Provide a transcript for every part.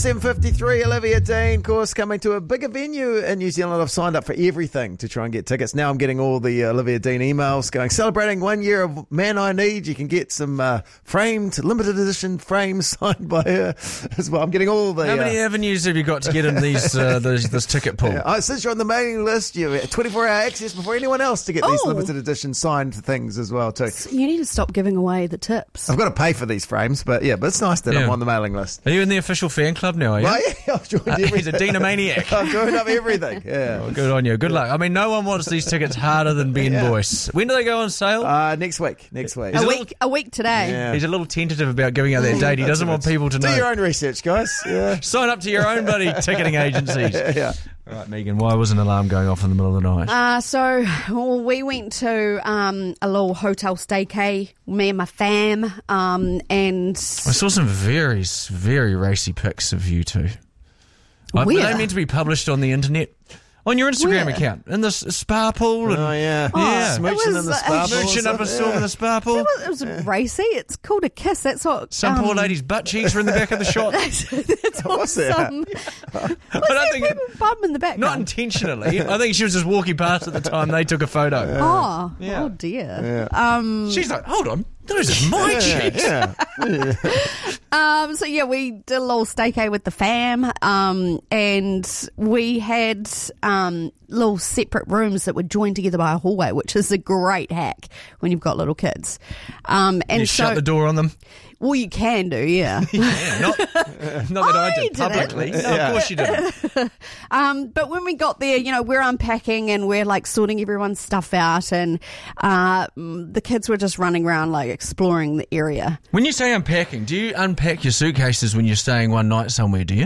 7:53, Olivia Dean, of course, coming to a bigger venue in New Zealand. I've signed up for everything to try and get tickets. Now I'm getting all the Olivia Dean emails going, celebrating 1 year of Man I Need. You can get some framed, limited edition frames signed by her as well. I'm getting all the... How many avenues have you got to get in these this ticket pool? Since you're on the mailing list, you have 24-hour access before anyone else to get these limited edition signed things as well, too. So you need to stop giving away the tips. I've got to pay for these frames, but it's nice that I'm on the mailing list. Are you in the official fan club now, are you? Right, I've joined everything. He's a Deanomaniac. I've joined up everything. Yeah. Well, good on you. Good luck. I mean, no one wants these tickets harder than Ben Boyce. When do they go on sale? Next week. A week today. Yeah. He's a little tentative about giving out that date. He doesn't want people to know. Do your own research, guys. Yeah. Sign up to your own bloody ticketing agencies. Yeah. All right, Megan, why was an alarm going off in the middle of the night? We went to a little hotel staycay, me and my fam, and... I saw some very, very racy pics of you two. Were they meant to be published on the internet? On your Instagram account, in the spa pool. And, yeah. Smooching in the spa pool. Smooching up a storm in the spa pool. It was racy. It's called a kiss. That's what... Some poor lady's butt cheeks were in the back of the shot. That's what What's that? I don't think bum in the background. Not intentionally. I think she was just walking past at the time they took a photo. Oh dear. Yeah. She's like, hold on, those are my cheeks. So we did a little staycay with the fam, and we had little separate rooms that were joined together by a hallway, which is a great hack when you've got little kids. And you shut the door on them. Well, you can do, yeah. Not that I did publicly. No, of course you didn't. But when we got there, we're unpacking and we're like sorting everyone's stuff out, and the kids were just running around like exploring the area. When you say unpacking, do you unpack your suitcases when you're staying one night somewhere, do you?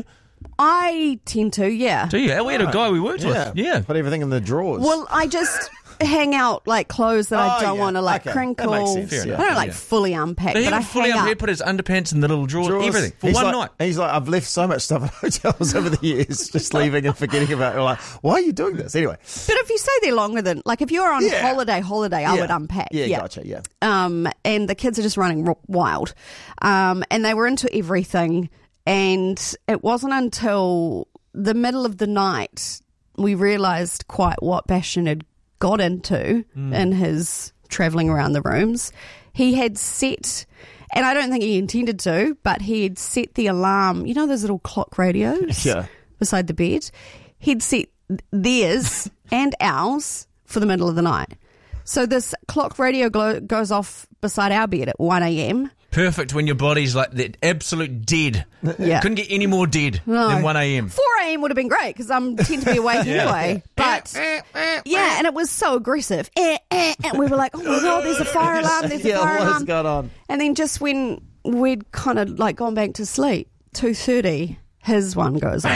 I tend to, yeah. Do you? We had a guy we worked with. Yeah. Put everything in the drawers. Well, I just... hang out like clothes that I don't want to crinkle. That makes sense. I don't fully unpack, but I fully hang unpack. up. Put his underpants in the little drawers. Everything for one night. He's like, I've left so much stuff at hotels over the years, just leaving and forgetting about it. Like, why are you doing this anyway? But if you stay there longer than, like, if you're on holiday, I would unpack. Yeah, gotcha. Yeah. And the kids are just running wild, and they were into everything. And it wasn't until the middle of the night we realised quite what Bastion had got into in his travelling around the rooms. He had set, and I don't think he intended to, but he had set the alarm, those little clock radios beside the bed. He'd set theirs and ours for the middle of the night. So this clock radio goes off beside our bed at 1 a.m. Perfect when your body's like that absolute dead. Yeah. Couldn't get any more dead than 1 a.m. 4 a.m. would have been great because I tend to be awake anyway. But, and it was so aggressive. And we were like, oh my God, there's a fire alarm, there's a fire alarm. What's going on? And then just when we'd kind of like gone back to sleep, 2:30, his one goes off.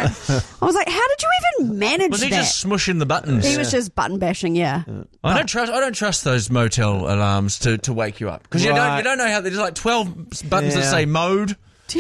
I was like, how did you even manage that? Was he just smushing the buttons? He was just button bashing, I don't trust those motel alarms to wake you up because you don't know how there's like 12 buttons that say mode.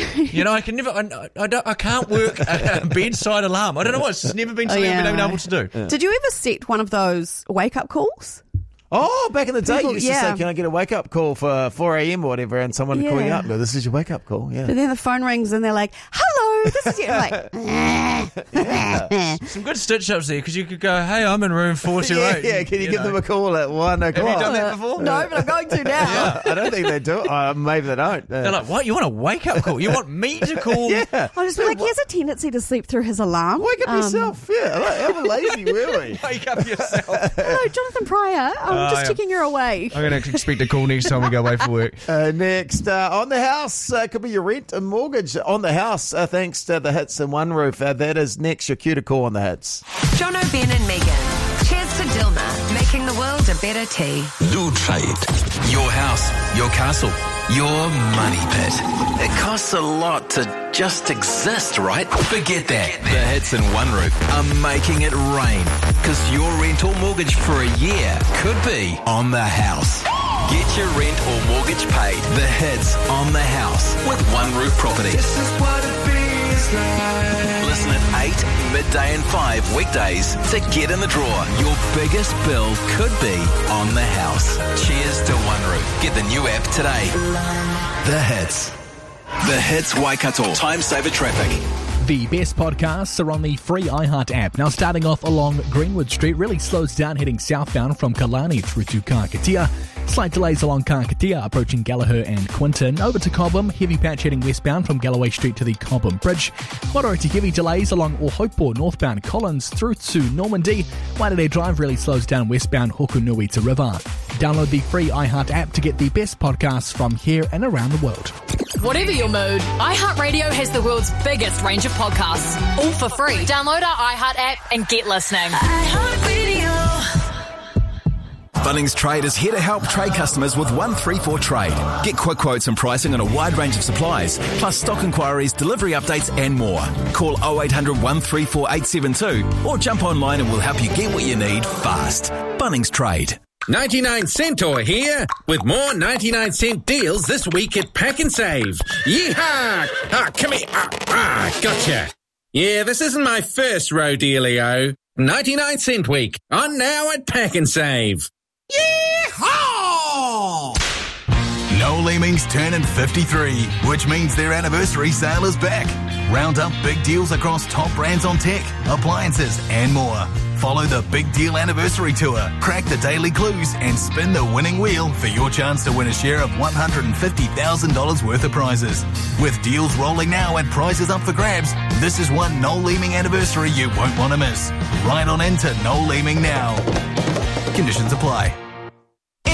I can never. I can't work a bedside alarm. I don't know what. It's just never been something I've been able to do. Yeah. Did you ever set one of those wake up calls? Oh, back in the day, you used to say, can I get a wake-up call for 4 a.m. or whatever, and someone would call you up. No, this is your wake-up call, But then the phone rings and they're like, hello, this is you. I'm like, Some good stitch-ups there, because you could go, hey, I'm in room 428. Can you give them a call at 1 o'clock? Have you done that before? No, but I'm going to now. I don't think they do. Maybe they don't. They're like, what? You want a wake-up call? You want me to call? I'll just be like, he has a tendency to sleep through his alarm. Wake up yourself. How lazy, really. Wake up yourself. Hello, Jonathan Pryor. I'm just checking you're awake. I'm going to expect a call next time we go away for work. Next, on the house, could be your rent and mortgage on the house, thanks to the Hits and One Roof. That is next, your cue to call on the Hits. Jono, Ben and Megan. Cheers to Dilma, making the world a better tea. Blue Trade. Your house, your castle, your money pit. It costs a lot to just exist, right? Forget that. The Hits and One Roof are making it rain. Because your rent or mortgage for a year could be on the house. Get your rent or mortgage paid. The Hits on the house with One Roof Property. This is what it feels like. Listen at 8, midday and 5 weekdays to get in the draw. Your biggest bill could be on the house. Cheers to One Roof. Get the new app today. The Hits. The Hits Waikato Time Saver Traffic. The best podcasts are on the free iHeart app. Now, starting off along Greenwood Street, really slows down heading southbound from Kalani through to Kakatea. Slight delays along Kakatea, approaching Gallagher and Quinton. Over to Cobham, heavy patch heading westbound from Galloway Street to the Cobham Bridge. Moderate to heavy delays along Ohopo northbound Collins through to Normandy. Waitangi Drive really slows down westbound Hokunui to River. Download the free iHeart app to get the best podcasts from here and around the world. Whatever your mood, iHeartRadio has the world's biggest range of podcasts, all for free. Download our iHeart app and get listening. iHeartRadio. Bunnings Trade is here to help trade customers with 134 Trade. Get quick quotes and pricing on a wide range of supplies, plus stock inquiries, delivery updates and more. Call 0800 134 872 or jump online and we'll help you get what you need fast. Bunnings Trade. 99 Centaur here with more 99 cent deals this week at Pack and Save. Yeehaw! Come here. Gotcha. Yeah, this isn't my first rodealio. 99 cent week on now at Pack and Save. Yeehaw! Noel Leeming's turning 53, which means their anniversary sale is back. Round up big deals across top brands on tech, appliances and more. Follow the Big Deal Anniversary Tour, crack the daily clues and spin the winning wheel for your chance to win a share of $150,000 worth of prizes. With deals rolling now and prizes up for grabs, this is one Noel Leeming anniversary you won't want to miss. Ride on into Noel Leeming now. Conditions apply.